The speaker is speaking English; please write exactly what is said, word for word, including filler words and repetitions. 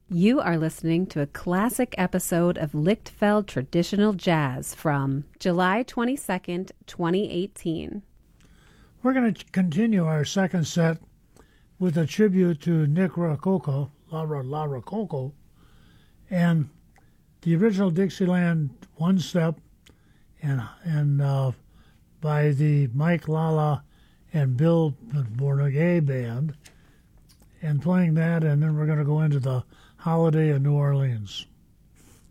You are listening to a classic episode of Lichtfeld Traditional Jazz from July twenty-second, twenty eighteen. We're going to continue our second set with a tribute to Nick Rococo, La, La Rococo, and the original Dixieland One Step and, and uh, by the Mike Lala and Bill Bournegat Band, and playing that, and then we're going to go into the Holiday in New Orleans.